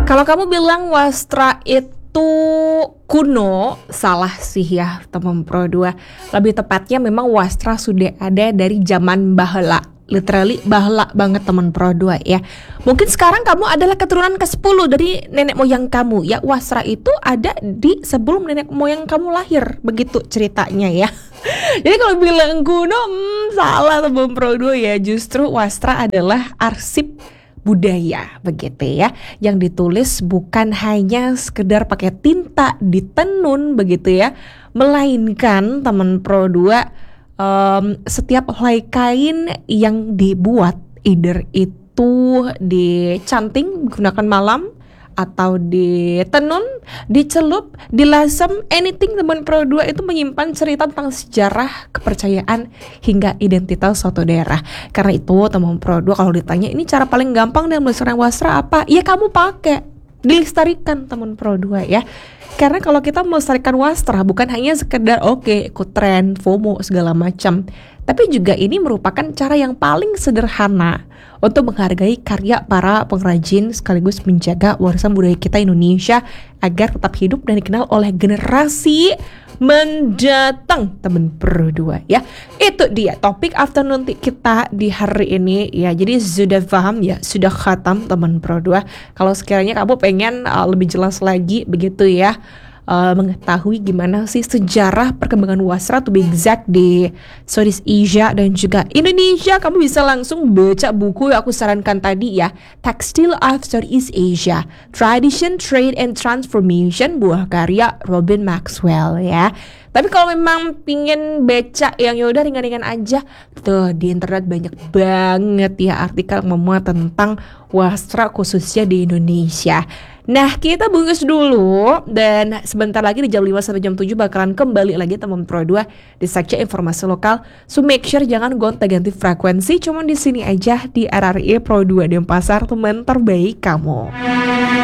Kalau kamu bilang wastra itu kuno, salah sih ya teman Pro 2. Lebih tepatnya memang wastra sudah ada dari zaman baheula. Literally baheula banget teman Pro 2 ya. Mungkin sekarang kamu adalah keturunan ke-10 dari nenek moyang kamu ya. Wastra itu ada di sebelum nenek moyang kamu lahir. Begitu ceritanya ya. Jadi kalau bilang kuno, salah teman Pro 2 ya. Justru wastra adalah arsip budaya begitu ya, yang ditulis bukan hanya sekedar pakai tinta ditenun begitu ya, melainkan teman Pro 2, setiap helai kain yang dibuat either itu dicanting menggunakan malam atau ditenun, dicelup, dilasem, anything teman Pro 2 itu menyimpan cerita tentang sejarah, kepercayaan hingga identitas suatu daerah. Karena itu teman Pro 2 kalau ditanya ini cara paling gampang dan melestarikan wastra apa? Ya kamu pakai, dilestarikan teman Pro 2 ya. Karena kalau kita melestarikan wastra bukan hanya sekedar ikut tren, FOMO segala macam, tapi juga ini merupakan cara yang paling sederhana untuk menghargai karya para pengrajin sekaligus menjaga warisan budaya kita Indonesia agar tetap hidup dan dikenal oleh generasi mendatang teman Pro 2 ya. Itu dia topik afternoon kita di hari ini ya. Jadi sudah paham ya, sudah khatam teman Pro 2. Kalau sekiranya kamu pengen lebih jelas lagi begitu ya, mengetahui gimana sih sejarah perkembangan wastra to be exact di Southeast Asia dan juga Indonesia, kamu bisa langsung baca buku yang aku sarankan tadi ya, Textile of Southeast Asia, Tradition, Trade and Transformation, buah karya Robin Maxwell ya. Tapi kalau memang pingin baca yang yaudah ringan-ringan aja, tuh di internet banyak banget ya artikel memuat tentang wastra khususnya di Indonesia. Nah, kita bungkus dulu dan sebentar lagi di jam 5 sampai jam 7 bakalan kembali lagi teman Pro 2 di section informasi lokal. So make sure jangan gonta-ganti frekuensi, cuma di sini aja di RRI Pro 2 Denpasar, teman terbaik kamu.